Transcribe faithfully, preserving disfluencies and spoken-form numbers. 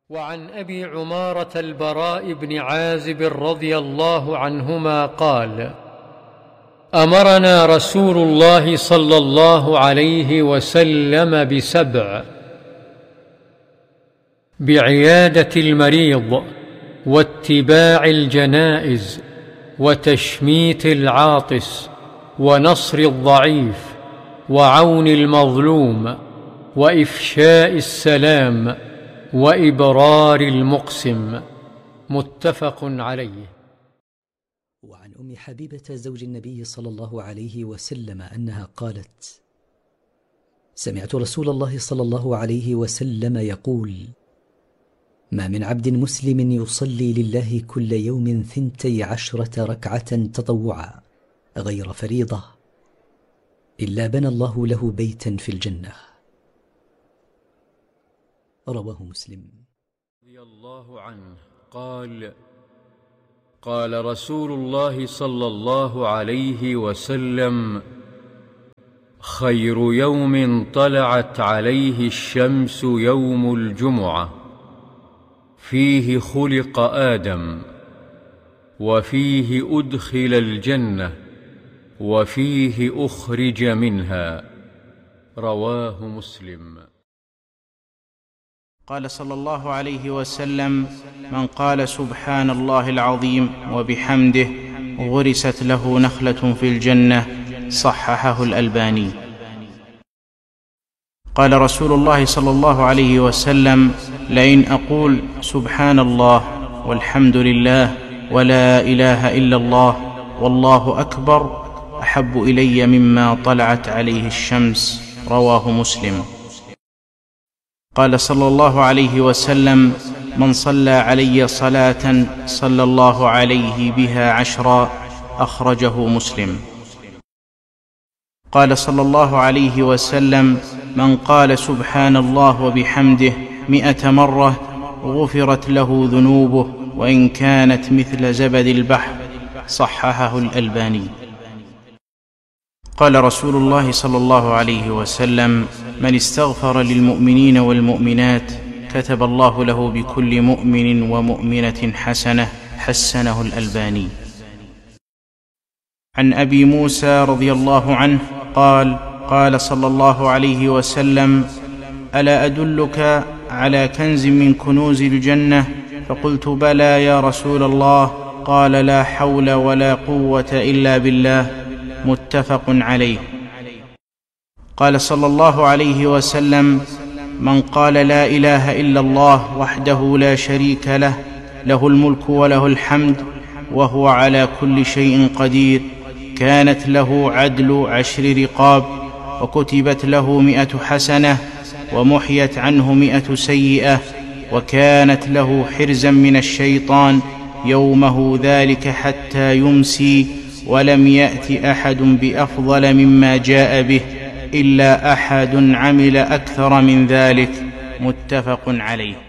وعن أبي عمارة البراء بن عازب رضي الله عنهما قال: أمرنا رسول الله صلى الله عليه وسلم بسبع: بعيادة المريض، واتباع الجنائز، وتشميت العاطس، ونصر الضعيف، وعون المظلوم، وإفشاء السلام، وإبرار المقسم. متفق عليه. وعن أم حبيبة زوج النبي صلى الله عليه وسلم أنها قالت: سمعت رسول الله صلى الله عليه وسلم يقول: ما من عبد مسلم يصلي لله كل يوم ثنتي عشرة ركعة تطوعا غير فريضة إلا بنى الله له بيتا في الجنة. رواه مسلم. رضي الله عنه قال: قال رسول الله صلى الله عليه وسلم: خير يوم طلعت عليه الشمس يوم الجمعة، فيه خلق آدم، وفيه أدخل الجنة، وفيه أخرج منها. رواه مسلم. قال صلى الله عليه وسلم: من قال سبحان الله العظيم وبحمده غرست له نخلة في الجنة. صححه الألباني. قال رسول الله صلى الله عليه وسلم: لئن أقول سبحان الله والحمد لله ولا إله إلا الله والله أكبر أحب إلي مما طلعت عليه الشمس. رواه مسلم. قال صلى الله عليه وسلم: من صلى علي صلاة صلى الله عليه بها عشرا. أخرجه مسلم. قال صلى الله عليه وسلم: من قال سبحان الله وبحمده مئة مرة غفرت له ذنوبه وإن كانت مثل زبد البحر. صححه الألباني. قال رسول الله صلى الله عليه وسلم: من استغفر للمؤمنين والمؤمنات كتب الله له بكل مؤمن ومؤمنة حسنة. حسنه الألباني. عن أبي موسى رضي الله عنه قال: قال صلى الله عليه وسلم: ألا أدلك على كنز من كنوز الجنة؟ فقلت: بلى يا رسول الله. قال: لا حول ولا قوة إلا بالله. متفق عليه. قال صلى الله عليه وسلم: من قال لا إله إلا الله وحده لا شريك له، له الملك وله الحمد وهو على كل شيء قدير، كانت له عدل عشر رقاب، وكتبت له مئة حسنة، ومحيت عنه مئة سيئة، وكانت له حرزا من الشيطان يومه ذلك حتى يمسي، ولم يأت أحد بأفضل مما جاء به إلا أحد عمل أكثر من ذلك. متفق عليه.